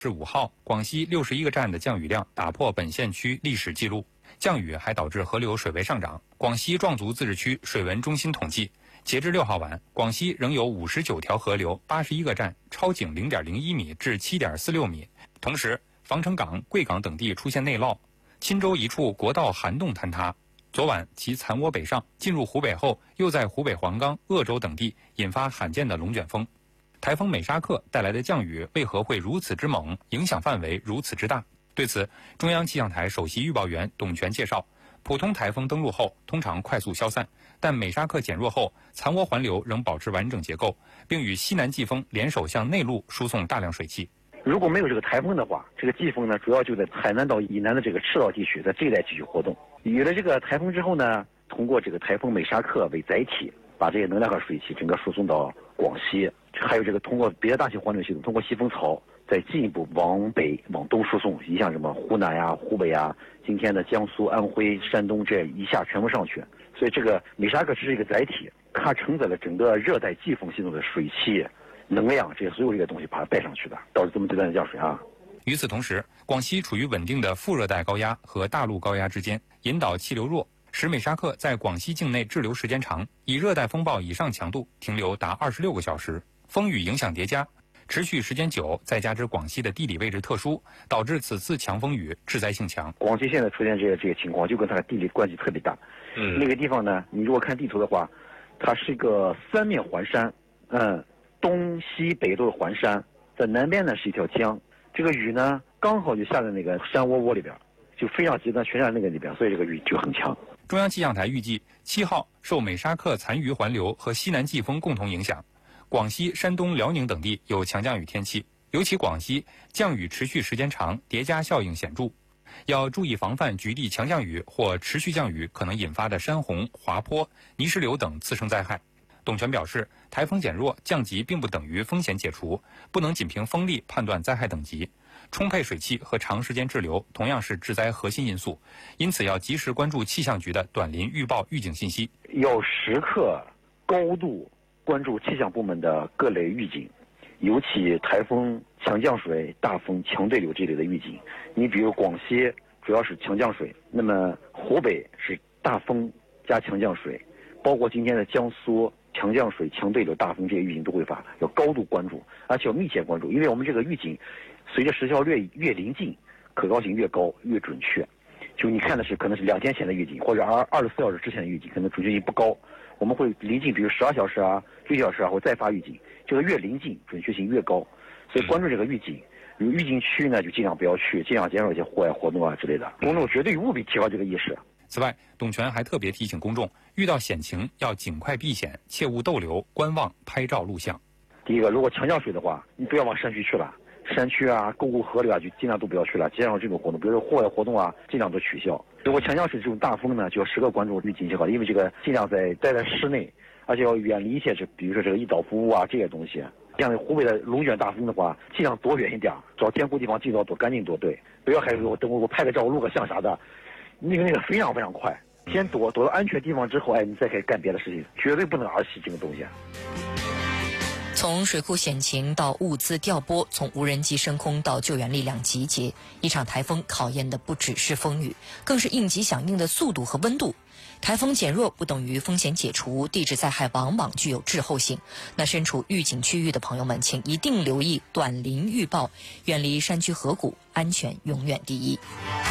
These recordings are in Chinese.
至5号，广西61个站的降雨量打破本县区历史记录。降雨还导致河流水位上涨。广西壮族自治区水文中心统计，截至6号晚，广西仍有59条河流、81个站超警0.01米至7.46米。同时，防城港、贵港等地出现内涝，钦州一处国道涵洞坍塌。昨晚其残涡北上，进入湖北后，又在湖北黄冈、鄂州等地引发罕见的龙卷风。台风美沙克带来的降雨为何会如此之猛，影响范围如此之大？对此，中央气象台首席预报员董全介绍，普通台风登陆后通常快速消散，但美沙克减弱后，残涡环流仍保持完整结构，并与西南季风联手向内陆输送大量水汽。 如果没有这个台风的话，这个季风呢，主要就在海南岛以南的这个赤道地区，在这一带继续活动。有了这个台风之后呢，通过这个台风美沙克为载体，把这些能量和水汽整个输送到广西，还有这个通过别的大型环流系统，通过西风槽再进一步往北往东输送，你像什么湖南呀、湖北呀，今天的江苏、安徽、山东这一下全部上去。所以这个美沙克只是一个载体，它承载了整个热带季风系统的水汽、能量这些所有这些东西把它带上去的，导致这么最大的降水啊。 与此同时，广西处于稳定的副热带高压和大陆高压之间，引导气流弱，使美沙克在广西境内滞留时间长，以热带风暴以上强度停留达26个小时，风雨影响叠加，持续时间久，再加之广西的地理位置特殊，导致此次强风雨致灾性强。 广西现在出现这些情况，就跟它的地理关系特别大。那个地方呢，你如果看地图的话，它是一个三面环山，东西北都是环山，在南边呢是一条江。这个雨呢，刚好就下在那个山窝里边，就非常极端，全在那个里边，所以这个雨就很强。 中央气象台预计，7号受美沙克残余环流和西南季风共同影响，广西、山东、辽宁等地有强降雨天气，尤其广西降雨持续时间长，叠加效应显著，要注意防范局地强降雨或持续降雨可能引发的山洪、滑坡、泥石流等次生灾害。董全表示，台风减弱降级并不等于风险解除，不能仅凭风力判断灾害等级。充沛水汽和长时间滞留同样是致灾核心因素，因此要及时关注气象局的短临预报预警信息， 要时刻高度关注气象部门的各类预警，尤其台风、强降水、大风、强对流这类的预警。你比如广西主要是强降水，那么湖北是大风加强降水，包括今天的江苏强降水、强对流、大风这些预警都会发，要高度关注，而且要密切关注，因为我们这个预警随着时效越临近，可靠性越高越准确。就你看的是可能是2天前的预警，或者24小时之前的预警，可能准确性不高。我们会临近，比如12小时啊、6小时啊，会再发预警，这个越临近准确性越高。所以关注这个预警，有预警区呢就尽量不要去，尽量减少一些户外活动啊之类的。公众绝对务必提高这个意识。 此外，董全还特别提醒公众，遇到险情要尽快避险，切勿逗留、观望、拍照录像。 第一个，如果强降水的话，你不要往山区去了，山区啊、沟沟河流啊，就尽量都不要去了，减少这种活动，比如说户外活动啊，尽量都取消。如果强降水这种大风呢，就要时刻关注预警信号，因为这个尽量待在室内，而且要远离一些比如说这个易倒伏物啊这些东西。像湖北的龙卷大风的话，尽量躲远一点，找坚固地方尽早躲，赶紧躲，对，不要还有等我拍个照、录个像啥的。那个非常非常快，先躲到安全地方之后，你再可以干别的事情，绝对不能儿戏这个东西。 从水库险情到物资调拨，从无人机升空到救援力量集结，一场台风考验的不只是风雨，更是应急响应的速度和温度。台风减弱不等于风险解除，地质灾害往往具有滞后性。那身处预警区域的朋友们，请一定留意短临预报，远离山区河谷，安全永远第一。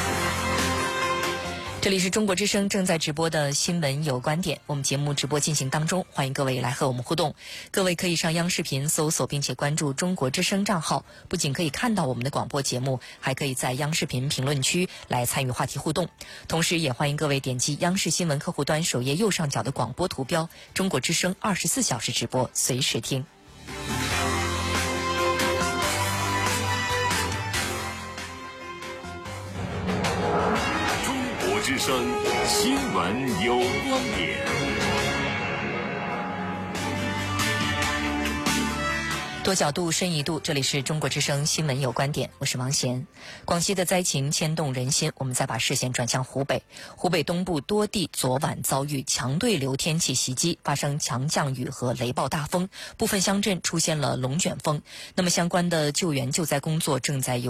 这里是中国之声正在直播的新闻有观点，我们节目直播进行当中，欢迎各位来和我们互动。各位可以上央视频搜索并且关注中国之声账号，不仅可以看到我们的广播节目，还可以在央视频评论区来参与话题互动。同时也欢迎各位点击央视新闻客户端首页右上角的广播图标，中国之声24小时直播，随时听。 之声新闻有观点。 多角度深一度，这里是中国之声新闻有观点，我是王贤。广西的灾情牵动人心，我们再把视线转向湖北。湖北东部多地昨晚遭遇强对流天气袭击，发生强降雨和雷暴大风，部分乡镇出现了龙卷风。那么相关的救援救灾工作正在